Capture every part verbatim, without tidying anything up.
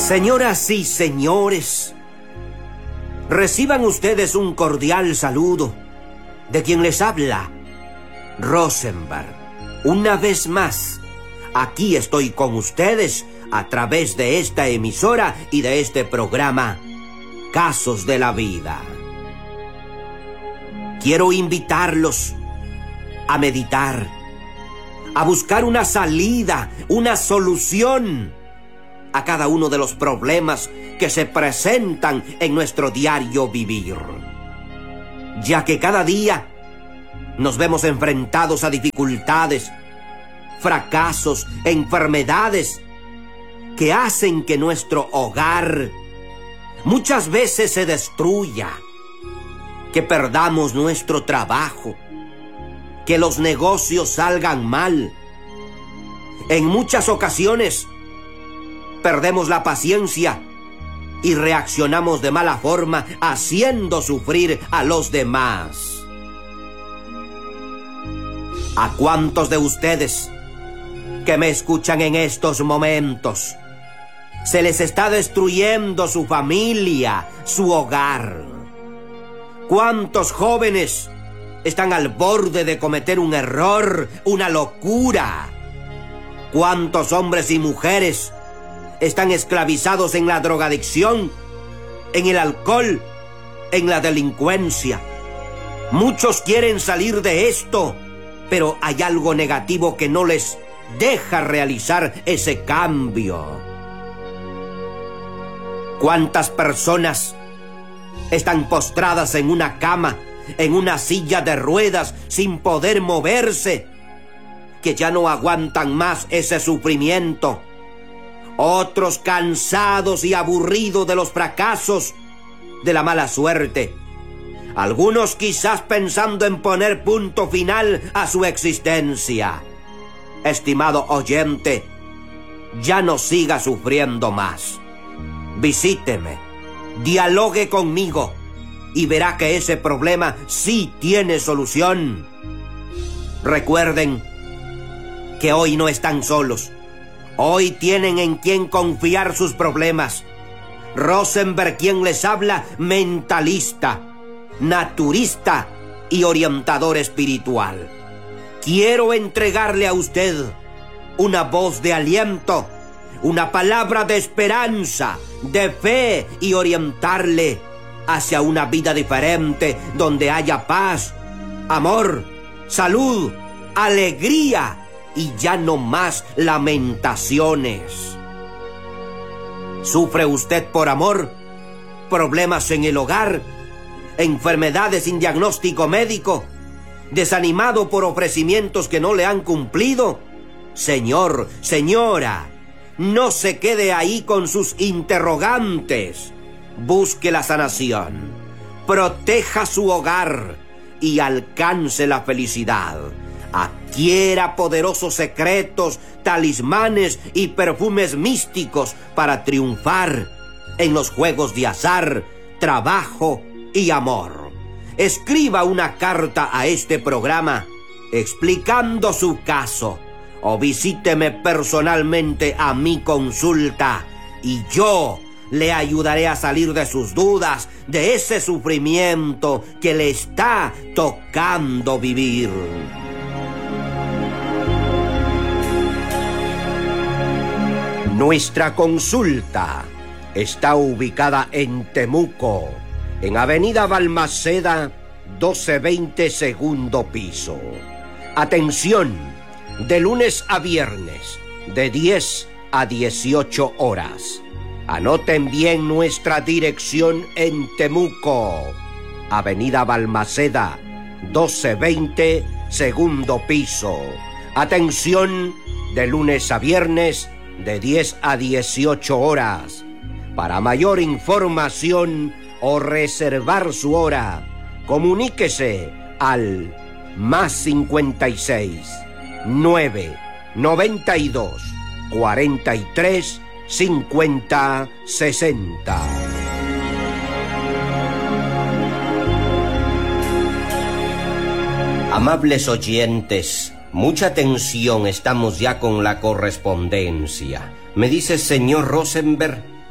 Señoras y señores, reciban ustedes un cordial saludo de quien les habla, Rosenberg. Una vez más, aquí estoy con ustedes a través de esta emisora y de este programa, Casos de la Vida. Quiero invitarlos a meditar, a buscar una salida, una solución a cada uno de los problemas que se presentan en nuestro diario vivir, ya que cada día nos vemos enfrentados a dificultades, fracasos, enfermedades que hacen que nuestro hogar muchas veces se destruya, que perdamos nuestro trabajo, que los negocios salgan mal. En muchas ocasiones perdemos la paciencia y reaccionamos de mala forma, haciendo sufrir a los demás. ¿A cuántos de ustedes que me escuchan en estos momentos se les está destruyendo su familia, su hogar? ¿Cuántos jóvenes están al borde de cometer un error, una locura? ¿Cuántos hombres y mujeres están esclavizados en la drogadicción, en el alcohol, en la delincuencia? Muchos quieren salir de esto, pero hay algo negativo que no les deja realizar ese cambio. ¿Cuántas personas están postradas en una cama, en una silla de ruedas, sin poder moverse, que ya no aguantan más ese sufrimiento? Otros cansados y aburridos de los fracasos, de la mala suerte. Algunos quizás pensando en poner punto final a su existencia. Estimado oyente, ya no siga sufriendo más. Visíteme, dialogue conmigo y verá que ese problema sí tiene solución. Recuerden que hoy no están solos. Hoy tienen en quien confiar sus problemas. Rosenberg, quien les habla, mentalista, naturista y orientador espiritual. Quiero entregarle a usted una voz de aliento, una palabra de esperanza, de fe, y orientarle hacia una vida diferente donde haya paz, amor, salud, alegría y ya no más lamentaciones. ¿Sufre usted por amor? ¿Problemas en el hogar? ¿Enfermedades sin diagnóstico médico? ¿Desanimado por ofrecimientos que no le han cumplido? Señor, señora, no se quede ahí con sus interrogantes. Busque la sanación, proteja su hogar y alcance la felicidad. Adquiera poderosos secretos, talismanes y perfumes místicos para triunfar en los juegos de azar, trabajo y amor. Escriba una carta a este programa explicando su caso o visíteme personalmente a mi consulta y yo le ayudaré a salir de sus dudas, de ese sufrimiento que le está tocando vivir. Nuestra consulta está ubicada en Temuco, en Avenida Balmaceda, doce veinte, segundo piso. Atención, de lunes a viernes, de diez a dieciocho horas. Anoten bien nuestra dirección en Temuco, Avenida Balmaceda, doce veinte, segundo piso. Atención, de lunes a viernes, de diez a dieciocho horas. Para mayor información o reservar su hora, comuníquese al más cincuenta y seis, nueve, noventa y dos, cuarenta y tres, cincuenta, sesenta. Amables oyentes, mucha atención, estamos ya con la correspondencia. Me dice, señor Rosenberg,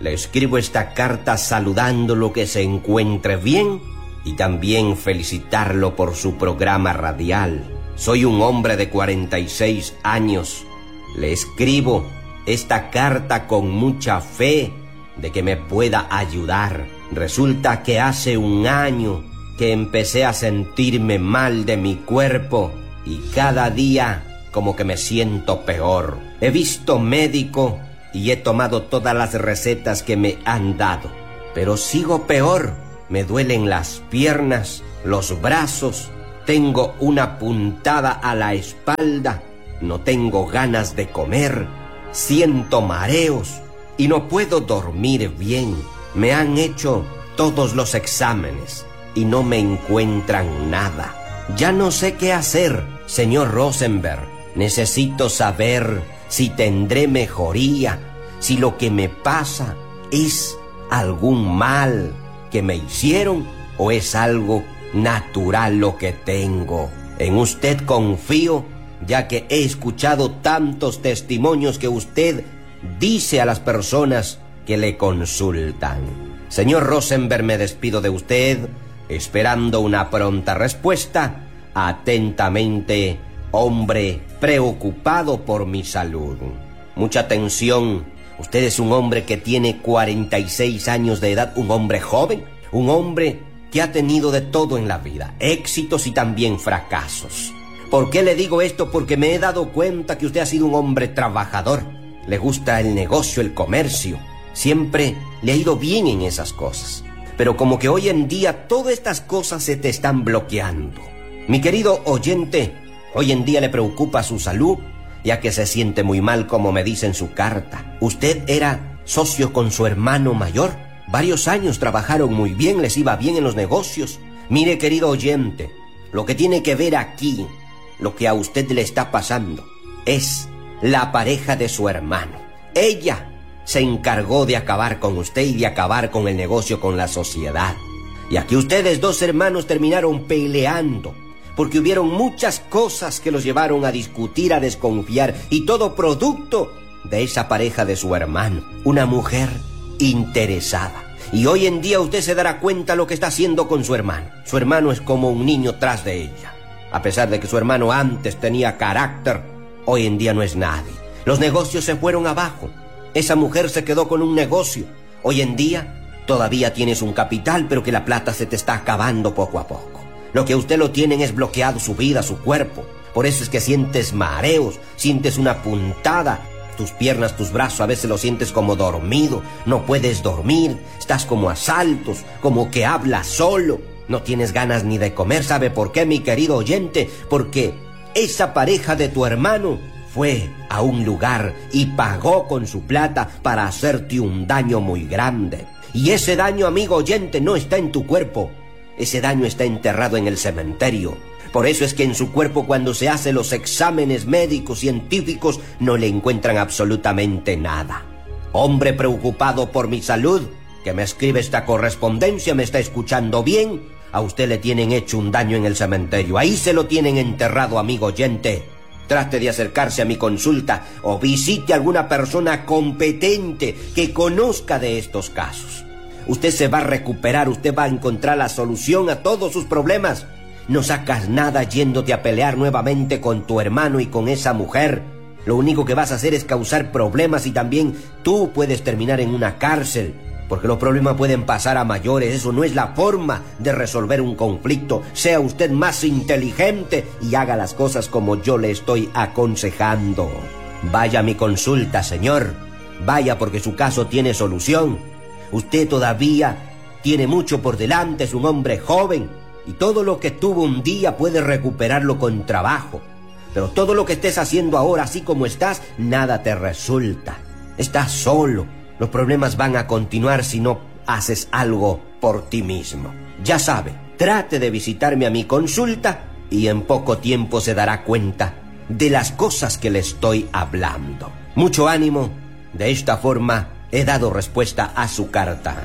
Le escribo esta carta saludándolo, que se encuentre bien y también felicitarlo por su programa radial. Soy un hombre de cuarenta y seis años. Le escribo esta carta con mucha fe de que me pueda ayudar. Resulta que hace un año que empecé a sentirme mal de mi cuerpo y cada día como que me siento peor. He visto médico y he tomado todas las recetas que me han dado, pero sigo peor. Me duelen las piernas, los brazos, tengo una puntada a la espalda, no tengo ganas de comer, siento mareos y no puedo dormir bien. Me han hecho todos los exámenes y no me encuentran nada. Ya no sé qué hacer, señor Rosenberg. Necesito saber si tendré mejoría, si lo que me pasa es algún mal que me hicieron o es algo natural lo que tengo. En usted confío, ya que he escuchado tantos testimonios que usted dice a las personas que le consultan. Señor Rosenberg, me despido de usted, esperando una pronta respuesta. Atentamente, hombre preocupado por mi salud. Mucha atención. Usted es un hombre que tiene cuarenta y seis años de edad, un hombre joven, un hombre que ha tenido de todo en la vida, éxitos y también fracasos. ¿Por qué le digo esto? Porque me he dado cuenta que usted ha sido un hombre trabajador. Le gusta el negocio, el comercio. Siempre le ha ido bien en esas cosas. Pero como que hoy en día todas estas cosas se te están bloqueando. Mi querido oyente, hoy en día le preocupa su salud, ya que se siente muy mal, como me dice en su carta. Usted era socio con su hermano mayor. Varios años trabajaron muy bien, les iba bien en los negocios. Mire, querido oyente, lo que tiene que ver aquí, lo que a usted le está pasando, es la pareja de su hermano. Ella se encargó de acabar con usted y de acabar con el negocio, con la sociedad. Y aquí ustedes dos hermanos terminaron peleando, porque hubieron muchas cosas que los llevaron a discutir, a desconfiar, y todo producto de esa pareja de su hermano, una mujer interesada. Y hoy en día usted se dará cuenta lo que está haciendo con su hermano. Su hermano es como un niño tras de ella. A pesar de que su hermano antes tenía carácter, hoy en día no es nadie. Los negocios se fueron abajo. Esa mujer se quedó con un negocio. Hoy en día todavía tienes un capital, pero que la plata se te está acabando poco a poco. Lo que usted lo tienen es bloqueado su vida, su cuerpo. Por eso es que sientes mareos, sientes una puntada. Tus piernas, tus brazos, a veces lo sientes como dormido. No puedes dormir, estás como a saltos, como que hablas solo. No tienes ganas ni de comer. ¿Sabe por qué, mi querido oyente? Porque esa pareja de tu hermano fue a un lugar y pagó con su plata para hacerte un daño muy grande. Y ese daño, amigo oyente, no está en tu cuerpo. Ese daño está enterrado en el cementerio. Por eso es que en su cuerpo, cuando se hacen los exámenes médicos científicos, no le encuentran absolutamente nada. Hombre preocupado por mi salud, que me escribe esta correspondencia, me está escuchando bien. A usted le tienen hecho un daño en el cementerio. Ahí se lo tienen enterrado, amigo oyente. Trate de acercarse a mi consulta o visite a alguna persona competente que conozca de estos casos. Usted se va a recuperar, usted va a encontrar la solución a todos sus problemas. No sacas nada yéndote a pelear nuevamente con tu hermano y con esa mujer. Lo único que vas a hacer es causar problemas y también tú puedes terminar en una cárcel. Porque los problemas pueden pasar a mayores. Eso no es la forma de resolver un conflicto. Sea usted más inteligente y haga las cosas como yo le estoy aconsejando. Vaya a mi consulta, señor. Vaya, porque su caso tiene solución. Usted todavía tiene mucho por delante, es un hombre joven. Y todo lo que tuvo un día puede recuperarlo con trabajo. Pero todo lo que estés haciendo ahora, así como estás, nada te resulta. Estás solo. Los problemas van a continuar si no haces algo por ti mismo. Ya sabe, trate de visitarme a mi consulta y en poco tiempo se dará cuenta de las cosas que le estoy hablando. Mucho ánimo. De esta forma he dado respuesta a su carta.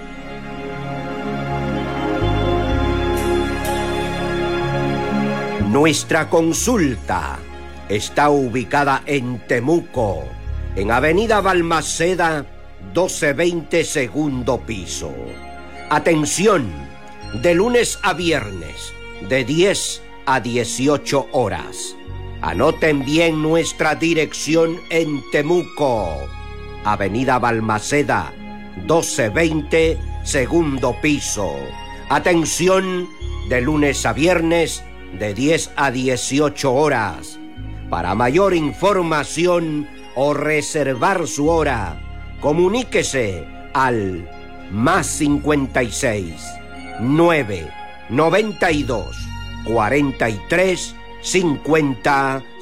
Nuestra consulta está ubicada en Temuco, en Avenida Balmaceda, doce veinte, segundo piso. Atención, de lunes a viernes, de diez a dieciocho horas. Anoten bien nuestra dirección en Temuco. Avenida Balmaceda, doce veinte, segundo piso. Atención, de lunes a viernes, de diez a dieciocho horas. Para mayor información o reservar su hora, comuníquese al más cincuenta y seis, nueve, noventa y dos, cuarenta y tres, cincuenta